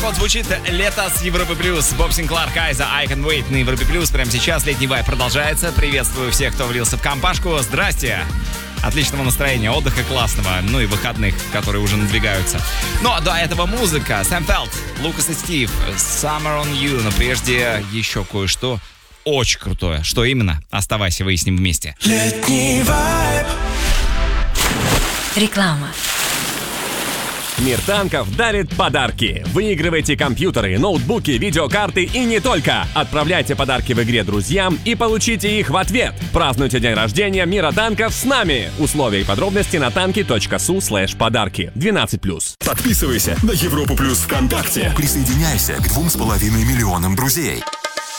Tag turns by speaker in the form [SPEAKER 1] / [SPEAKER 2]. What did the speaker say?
[SPEAKER 1] вот звучит «Лето» с Европы Плюс. Боб Синклар, Кайза, I Can Wait на Европе Плюс. Прямо сейчас летний вайб продолжается. Приветствую всех, кто влился в компашку. Здрасте! Отличного настроения, отдыха классного, ну и выходных, которые уже надвигаются. Но до этого музыка. Сэм Фелд, Лукас и Стив, Summer on You. Но прежде еще кое-что очень крутое. Что именно? Оставайся, выясним вместе.
[SPEAKER 2] Летний вайб.
[SPEAKER 3] Реклама.
[SPEAKER 4] Мир танков дарит подарки. Выигрывайте компьютеры, ноутбуки, видеокарты и не только. Отправляйте подарки в игре друзьям и получите их в ответ. Празднуйте день рождения Мира танков с нами. Условия и подробности на tanki.su/подарки. 12+.
[SPEAKER 2] Подписывайся на Европу Плюс ВКонтакте.
[SPEAKER 5] Присоединяйся к 2,5 миллионам друзей.